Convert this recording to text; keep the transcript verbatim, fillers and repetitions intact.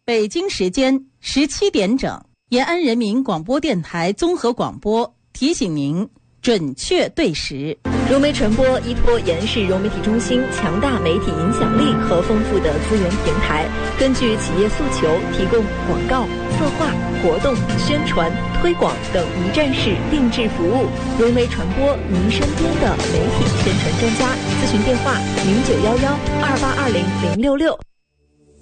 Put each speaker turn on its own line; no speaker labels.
北京时间十七点整，延安人民广播电台综合广播提醒您准确对时。
融媒传播依托延市融媒体中心强大媒体影响力和丰富的资源平台，根据企业诉求提供广告、策划、活动、宣传、推广等一站式定制服务。融媒传播，您身边的媒体宣传专家。咨询电话：零九幺幺二八二零零六六。